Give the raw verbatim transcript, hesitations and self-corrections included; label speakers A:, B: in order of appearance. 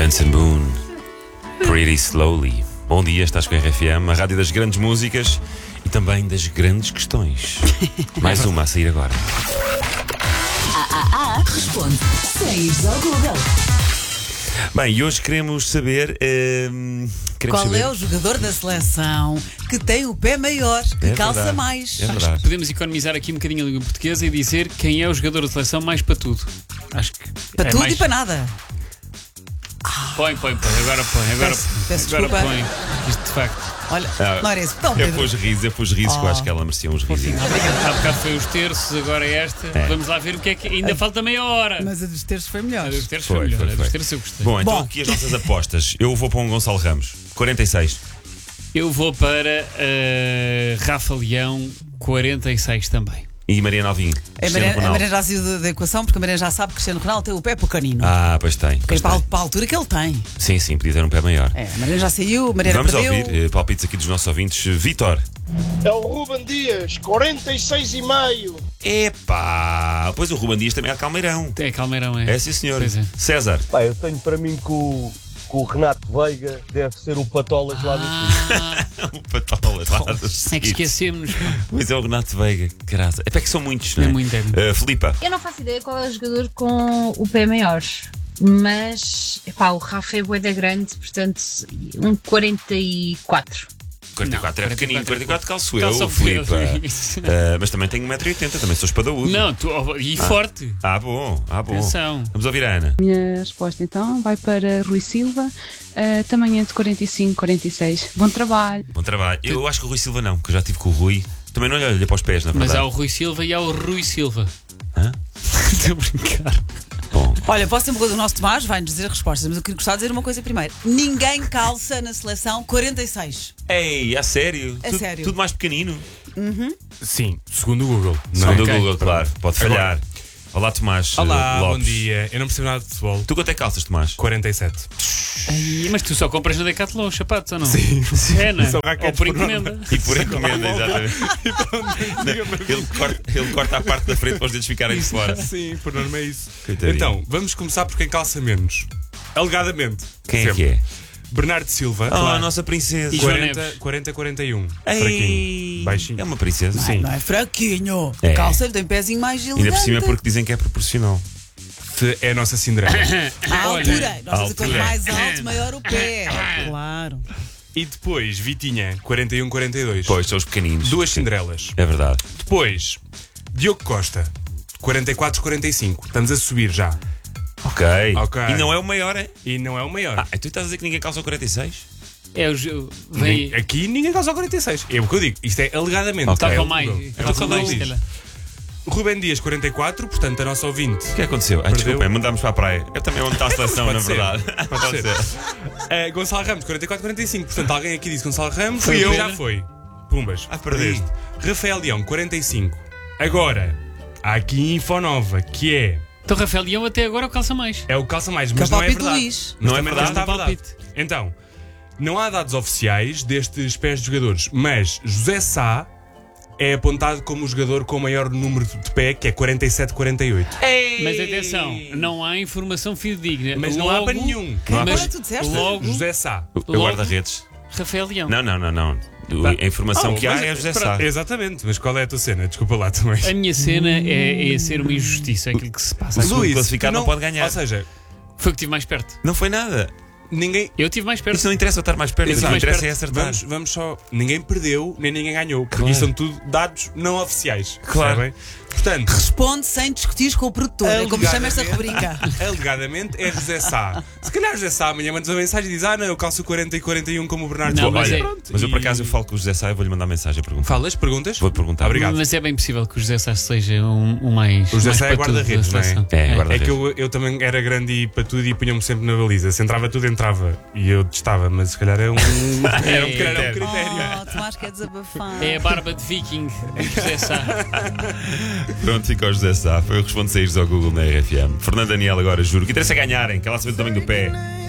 A: Benson Boone, Pretty Slowly. Bom dia, estás com a R F M, a rádio das grandes músicas e também das grandes questões. Mais uma a sair agora.
B: Ah, ah, ah, responde sem ires ao Google.
A: Bem, e hoje queremos saber. hum, queremos
C: Qual
A: saber...
C: é o jogador da seleção que tem o pé maior, que
A: É
C: calça
A: verdade,
C: mais?
A: É verdade.
D: Podemos economizar aqui um bocadinho a língua portuguesa e dizer quem é o jogador da seleção mais para tudo. Acho que
C: Para
D: é
C: tudo
D: mais...
C: e para nada.
D: Põe, põe, põe, agora põe, agora
C: Peço-
D: põe.
C: peço
D: agora
C: desculpa.
D: põe. Isto de facto.
C: Olha,
A: Ah,
C: não era isso. Então,
A: Eu
C: Pedro.
A: pus risos, eu pus risos, que eu
C: Oh.
A: acho que ela merecia uns risinhos.
D: Há bocado foi os terços, agora é esta.
A: É.
D: Vamos lá ver o que é que. Ainda falta meia hora.
C: Mas a dos terços foi melhor.
D: A dos terços
A: Foi,
D: foi melhor.
A: foi,
D: A dos
A: foi.
D: terços eu gostei.
A: Bom, então
C: Bom.
A: aqui as nossas apostas. Eu vou para um Gonçalo Ramos, quarenta e seis.
D: Eu vou para uh, Rafa Leão, quarenta e seis também.
A: E Mariana Alvim.
C: A
A: Cristiano
C: Mariana, a
A: Ronaldo.
C: Mariana já saiu da, da equação, porque a Mariana já sabe que Cristiano Ronaldo tem o pé pequenino.
A: Ah, pois tem.
C: Porque
A: Pois
C: para, a-
A: tem.
C: para a altura que ele tem.
A: Sim, sim, podia ter um pé maior.
C: É, a Mariana já saiu, a Mariana
A: Vamos
C: perdeu.
A: ouvir eh, palpites aqui dos nossos ouvintes. Vítor.
E: É o Ruben Dias, quarenta e seis e meio.
A: Epá! Pois o Ruben Dias também é calmeirão.
D: É Calmeirão, é.
A: É sim, senhor.
D: Pois é.
A: César.
F: Pá, eu tenho para mim que o, que o Renato Veiga deve ser o Patolas lá do Sul.
D: Ah,
A: O Patola. lá do
D: é que
A: sítio.
D: esquecemos.
A: Pois é o Renato Veiga. Graça. É para que são muitos, não é?
D: É muito, é muito.
A: Eh, Filipa.
G: Eu não faço ideia qual é o jogador com o pé maior, mas epá, o Rafa é bué da grande, portanto, um quarenta e quatro.
A: quarenta e quatro é
D: Não,
A: pequenino, quarenta e quatro calço eu,
D: Calça
A: Filipa.
D: Isso.
A: Eh, mas também tenho um metro e oitenta, também sou espadaúdo.
D: Não, tu, e forte.
A: Ah, bom, ah, bom.
D: Atenção.
A: Vamos ouvir a Ana.
H: Minha resposta então vai para Rui Silva, uh, também entre quarenta e cinco e quarenta e seis. Bom trabalho.
A: Bom trabalho. Eu acho que o Rui Silva não, que eu já estive com o Rui. Também não lhe olhei para os pés, na
D: Mas
A: verdade.
D: há o Rui Silva e há o Rui Silva.
A: Hã?
D: Estou a brincar.
A: Bom.
C: Olha, posso ter uma coisa do nosso Tomás, vai-nos dizer as respostas, mas eu queria gostar de dizer uma coisa primeiro. Ninguém calça na seleção quarenta e seis.
A: Ei, a sério?
C: A
A: tudo,
C: sério.
A: Tudo mais pequenino?
I: Sim, segundo o Google. Não
A: Segundo
I: é?
A: o
D: Ok.
A: Google, claro. Pode falhar. Olá, Tomás.
I: Olá,
A: eh,
I: bom
A: Lopes.
I: dia. Eu não percebo nada de futebol.
A: Tu quanto é que calças, Tomás?
I: quarenta e sete.
D: Ai, mas tu só compras na Decathlon os sapatos ou não?
I: Sim.
D: É, não é?
I: São
D: Ou
I: raquetes
D: por
I: por
D: encomenda.
A: E por encomenda, exatamente. ele, corta, ele corta a parte da frente para os dedos ficarem de fora.
I: Sim, por norma é isso.
A: Coitadinho.
I: Então, vamos começar por quem calça menos. Alegadamente.
A: Quem é
I: Sempre.
A: que é?
I: Bernardo Silva.
A: Oh, a nossa princesa.
D: E João
I: quarenta,
D: Neves.
I: quarenta, quarenta e um.
A: Ei,
I: Fraquinho. Baixinho.
A: É uma princesa.
C: Ai, não é fraquinho.
A: É.
C: Calça, tem pezinho mais elegante.
A: Ainda por cima é porque dizem que é proporcional.
I: É a nossa Cinderela.
C: À altura. Nós
A: à
C: quanto
A: altura.
C: mais alto, maior o pé. Claro.
I: E depois, Vitinha, quarenta e um, quarenta e dois.
A: Pois, são os pequeninos.
I: Duas Cinderelas.
A: É verdade.
I: Depois, Diogo Costa, quarenta e quatro, quarenta e cinco. Estamos a subir já.
A: Ok.
I: Ok.
A: E não é o maior, é?
I: E não é o maior.
A: Ah, tu estás a dizer que ninguém calça o quarenta e seis?
D: É o. jo-
I: Nem-
D: Vem.
I: aqui ninguém calça o quarenta e seis. É o que eu digo. Isto é alegadamente.
A: Ok.
I: É
D: Está
I: o
D: com mais.
I: Google. É
D: Está
I: o
D: com
I: que o
D: mais.
I: Google
D: se
I: diz.
D: calhar.
I: Rubem Dias, quarenta e quatro. Portanto, a nossa ouvinte.
A: O que aconteceu? Ah,
I: Perdeu.
A: desculpem, mandámos para a praia. Eu também onde está a seleção,
I: Pode
A: na
I: ser.
A: verdade.
I: Pode ser. Eh, Gonçalo Ramos, quarenta e quatro, quarenta e cinco. Portanto, alguém aqui disse Gonçalo Ramos.
A: Fui eu.
I: Já foi. Pumbas.
A: Ah, perdi.
I: Rafael Leão, quarenta e cinco. Agora, há aqui info nova, que é.
D: Então, Rafael Leão até agora é o calça mais.
I: É o calça mais,
C: Que é
I: mas
C: o
I: não é
C: palpite do
I: verdade.
C: Luís.
I: Mas
A: Não é
I: também
A: verdade?
I: está a verdade.
D: Palpite.
I: Então, não há dados oficiais destes pés de jogadores, mas José Sá é apontado como o jogador com o maior número de pé, que é quarenta e sete, quarenta e oito.
D: Mas atenção, não há informação fidedigna.
I: Mas não há
D: Logo-
I: para nenhum.
A: Não há
D: Mas
C: Agora tu disseste?
D: logo,
I: José Sá.
A: Eu
D: Logo-
A: guarda-redes.
D: Rafael Leão.
A: Não, não, não, não. O- A informação
I: Oh,
A: que há
I: mas-
A: é José
I: pronto,
A: Sá.
I: Exatamente, mas qual é a tua cena? Desculpa lá também.
D: A minha cena é, é ser uma injustiça aquilo que se passa.
A: O segundo classificado
I: tu
A: não pode ganhar.
I: Ou seja,
D: Foi que estive mais perto.
A: Não foi nada.
I: ninguém.
D: Eu estive mais perto.
A: Isso não interessa eu estar mais perto. O que
I: Exato.
A: interessa é acertar.
I: Vamos, vamos só. Ninguém perdeu, nem ninguém ganhou. Porque
A: Claro.
I: isto são tudo dados não oficiais.
A: Claro.
I: Percebem? Portanto,
C: Responde sem discutir com o produtor. É como chama esta rubrica.
I: alegadamente é José Sá. Se calhar José Sá amanhã manda uma mensagem e diz: Ah, não, eu calço quarenta e quarenta e um como o Bernardo.
D: Não,
I: Silva.
D: mas
A: Olha,
D: é-
I: Pronto.
A: mas eu por
I: E-
A: acaso eu falo com o José Sá e vou-lhe mandar mensagem a perguntar.
I: Falas, perguntas?
A: Vou-te perguntar.
I: Obrigado.
D: Mas é bem possível que o José Sá seja um, um mais.
I: O José
D: mais
I: Sá é
D: para tudo
I: guarda-redes,
D: da
I: não é?
D: seleção.
A: É,
I: É
A: guarda-redes.
I: que eu, eu também era grande e para tudo e punha-me sempre na baliza. Se entrava tudo, entrava. E eu testava, mas se calhar é um. Era um,
D: É,
I: era um
D: é.
I: critério.
C: Oh, Tomás quer desabafar.
D: É a barba de viking do José Sá.
A: Pronto, fica o José Sá. Foi o Responde Saíres ao Google na R F M. Fernando Daniel agora, juro. O que interessa é ganharem, que ela sabe do tamanho do pé.